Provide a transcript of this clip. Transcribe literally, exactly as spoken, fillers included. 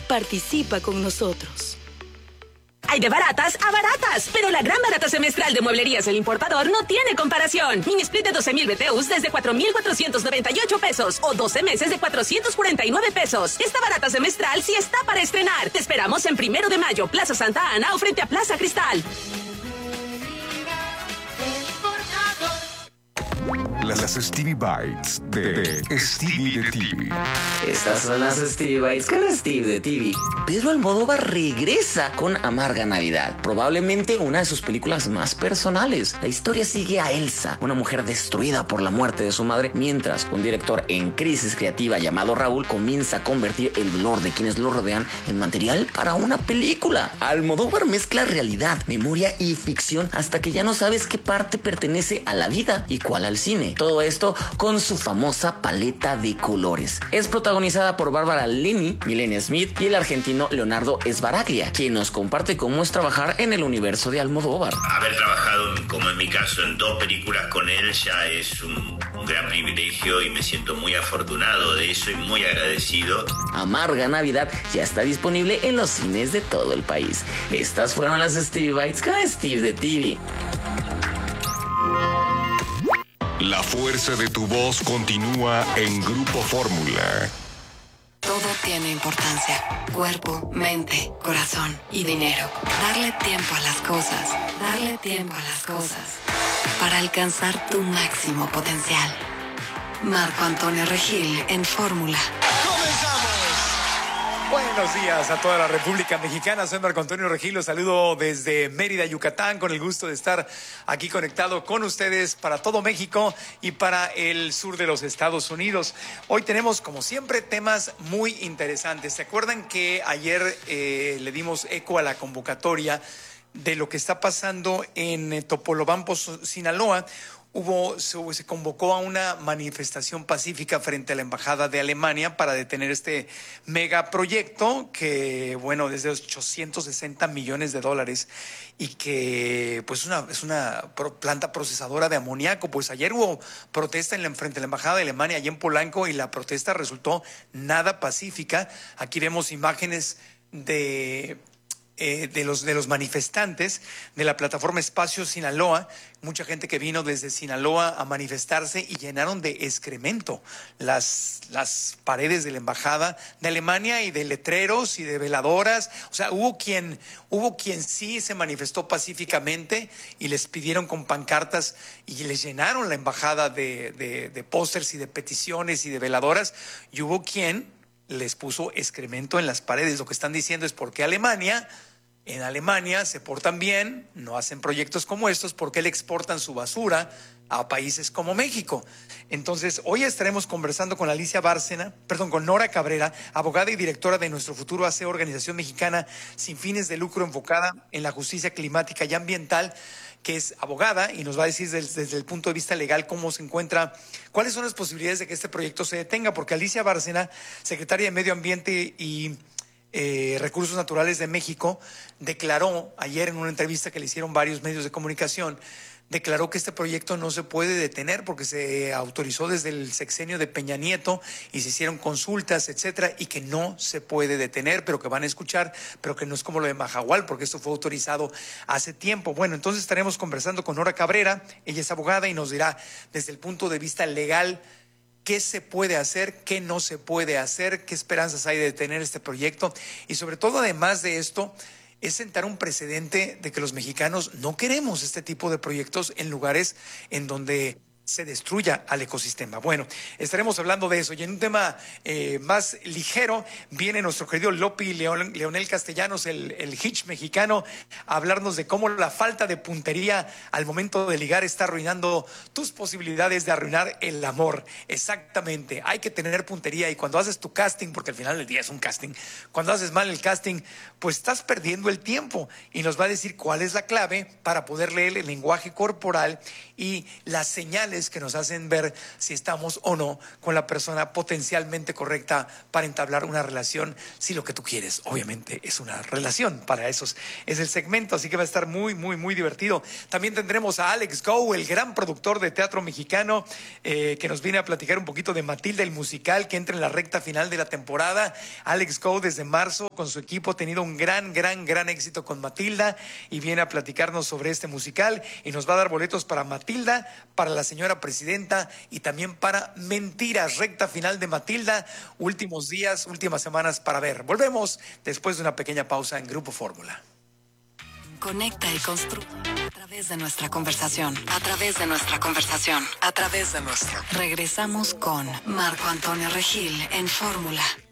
Participa con nosotros. Hay de baratas a baratas, pero la gran barata semestral de Mueblerías El Importador no tiene comparación. Mini split de doce mil B T Us desde cuatro mil cuatrocientos noventa y ocho pesos o doce meses de cuatrocientos cuarenta y nueve pesos. Esta barata semestral sí está para estrenar. Te esperamos en Primero de Mayo, Plaza Santa Ana o frente a Plaza Cristal. Las Stevie Bites de, de Stevie de T V. Estas son las Stevie Bites con Steve de T V. Pedro Almodóvar regresa con Amarga Navidad, probablemente una de sus películas más personales. La historia sigue a Elsa, una mujer destruida por la muerte de su madre, mientras un director en crisis creativa llamado Raúl comienza a convertir el dolor de quienes lo rodean en material para una película. Almodóvar mezcla realidad, memoria y ficción hasta que ya no sabes qué parte pertenece a la vida y cuál al cine. Todo esto con su famosa paleta de colores. Es protagonizada por Bárbara Linney, Milena Smith y el argentino Leonardo Sbaraglia, quien nos comparte cómo es trabajar en el universo de Almodóvar. Haber trabajado, como en mi caso, en dos películas con él ya es un, un gran privilegio y me siento muy afortunado de eso y muy agradecido. Amarga Navidad ya está disponible en los cines de todo el país. Estas fueron las Stevie Bites con Steve de T V. La fuerza de tu voz continúa en Grupo Fórmula. Todo tiene importancia. Cuerpo, mente, corazón y dinero. Darle tiempo a las cosas. Darle tiempo a las cosas. Para alcanzar tu máximo potencial. Marco Antonio Regil en Fórmula. ¡Comenzamos! Buenos días a toda la República Mexicana. Soy Marco Antonio Regil. Los saludo desde Mérida, Yucatán, con el gusto de estar aquí conectado con ustedes para todo México y para el sur de los Estados Unidos. Hoy tenemos, como siempre, temas muy interesantes. ¿Se acuerdan que ayer eh, le dimos eco a la convocatoria de lo que está pasando en Topolobampo, Sinaloa? Hubo, se, se convocó a una manifestación pacífica frente a la Embajada de Alemania para detener este megaproyecto que, bueno, es de ochocientos sesenta millones de dólares y que, pues, una, es una planta procesadora de amoníaco. Pues ayer hubo protesta en la, frente a la Embajada de Alemania, allá en Polanco, y la protesta resultó nada pacífica. Aquí vemos imágenes de... Eh, de los, de los manifestantes de la plataforma Espacio Sinaloa, mucha gente que vino desde Sinaloa a manifestarse y llenaron de excremento las, las paredes de la Embajada de Alemania y de letreros y de veladoras. O sea, hubo quien, hubo quien sí se manifestó pacíficamente y les pidieron con pancartas y les llenaron la embajada de, de, de pósters y de peticiones y de veladoras, y hubo quien les puso excremento en las paredes. Lo que están diciendo es por qué Alemania... En Alemania se portan bien, no hacen proyectos como estos, porque le exportan su basura a países como México. Entonces, hoy estaremos conversando con Alicia Bárcena, perdón, con Nora Cabrera, abogada y directora de Nuestro Futuro A C, organización mexicana sin fines de lucro enfocada en la justicia climática y ambiental, que es abogada y nos va a decir desde, desde el punto de vista legal cómo se encuentra, cuáles son las posibilidades de que este proyecto se detenga, porque Alicia Bárcena, secretaria de Medio Ambiente y Eh, Recursos Naturales de México, declaró ayer en una entrevista que le hicieron varios medios de comunicación, declaró que este proyecto no se puede detener porque se autorizó desde el sexenio de Peña Nieto y se hicieron consultas, etcétera, y que no se puede detener, pero que van a escuchar, pero que no es como lo de Mahahual, porque esto fue autorizado hace tiempo. Bueno, entonces estaremos conversando con Nora Cabrera, ella es abogada y nos dirá desde el punto de vista legal qué se puede hacer, qué no se puede hacer, qué esperanzas hay de detener este proyecto, y sobre todo, además de esto, es sentar un precedente de que los mexicanos no queremos este tipo de proyectos en lugares en donde se destruya al ecosistema. Bueno, estaremos hablando de eso. Y en un tema eh, más ligero, viene nuestro querido Lopi Leon, Leonel Castellanos, el, el hitch mexicano, a hablarnos de cómo la falta de puntería al momento de ligar está arruinando tus posibilidades de arruinar el amor. Exactamente, hay que tener puntería, y cuando haces tu casting, porque al final del día es un casting, cuando haces mal el casting, pues estás perdiendo el tiempo, y nos va a decir cuál es la clave para poder leer el lenguaje corporal y las señales señales que nos hacen ver si estamos o no con la persona potencialmente correcta para entablar una relación, si lo que tú quieres, obviamente, es una relación. Para eso es el segmento, así que va a estar muy, muy, muy divertido. También tendremos a Alex Go, el gran productor de teatro mexicano, eh, que nos viene a platicar un poquito de Matilda, el musical, que entra en la recta final de la temporada. Alex Go, desde marzo, con su equipo, ha tenido un gran, gran, gran éxito con Matilda y viene a platicarnos sobre este musical y nos va a dar boletos para Matilda, para La Señora Presidenta y también para Mentiras, recta final de Matilda, últimos días, últimas semanas para ver. Volvemos después de una pequeña pausa en Grupo Fórmula. Conecta y construye a través de nuestra conversación, a través de nuestra conversación, a través de nuestra. Regresamos con Marco Antonio Regil en Fórmula.